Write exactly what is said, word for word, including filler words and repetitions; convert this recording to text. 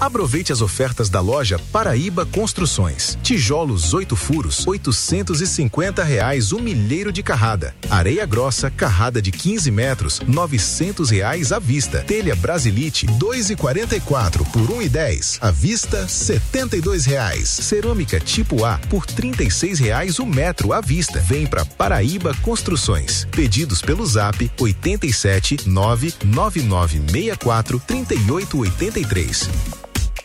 Aproveite as ofertas da loja Paraíba Construções. Tijolos oito furos, oitocentos e cinquenta reais o milheiro de carrada. Areia grossa, carrada de quinze metros, novecentos reais à vista. Telha Brasilite, dois e quarenta e quatro por um e dez. À vista, setenta e dois reais. Cerâmica tipo A por trinta e seis reais o metro à vista. Vem pra Paraíba Construções. Pedidos pelo Zap oitenta e sete nove nove nove seis quatro três oito oito três.